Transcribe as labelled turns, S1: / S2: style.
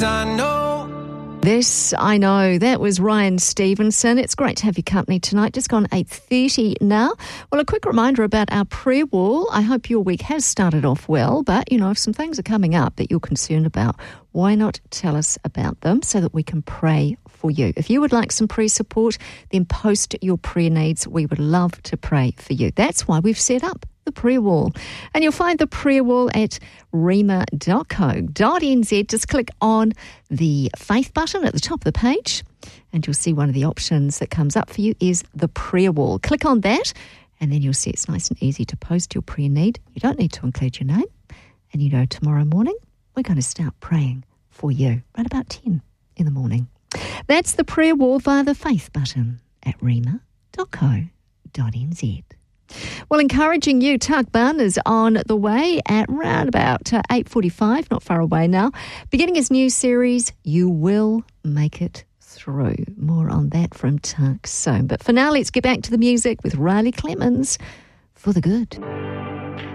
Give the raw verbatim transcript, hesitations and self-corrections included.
S1: I know.
S2: This, I know, that was Ryan Stevenson. It's great to have your company tonight. Just gone eight thirty now. Well, a quick reminder about our prayer wall. I hope your week has started off well, but, you know, if some things are coming up that you're concerned about, why not tell us about them so that we can pray for you? If you would like some prayer support, then post your prayer needs. We would love to pray for you. That's why we've set up the prayer wall. And you'll find the prayer wall at rhema dot co dot n z. Just click on the faith button at the top of the page and you'll see one of the options that comes up for you is the prayer wall. Click on that and then you'll see it's nice and easy to post your prayer need. You don't need to include your name. And you know, tomorrow morning, we're going to start praying for you right about ten in the morning. That's the prayer wall via the faith button at rhema dot co dot n z. Well, encouraging you, Tuck Bun is on the way at round about uh, eight forty-five, not far away now, beginning his new series, You Will Make It Through. More on that from Tuck soon. But for now, let's get back to the music with Riley Clemens for the good.